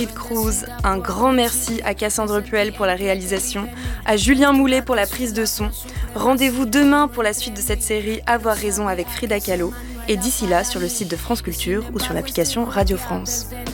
Cruz, un grand merci à Cassandre Puel pour la réalisation, à Julien Moulet pour la prise de son. Rendez-vous demain pour la suite de cette série Avoir raison avec Frida Kahlo et d'ici là sur le site de France Culture ou sur l'application Radio France.